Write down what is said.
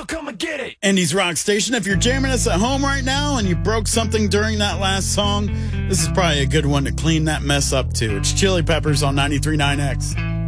come and get it. Andy's Rock Station. If you're jamming us at home right now and you broke something during that last song, this is probably a good one to clean that mess up to. It's Chili Peppers on 93.9X.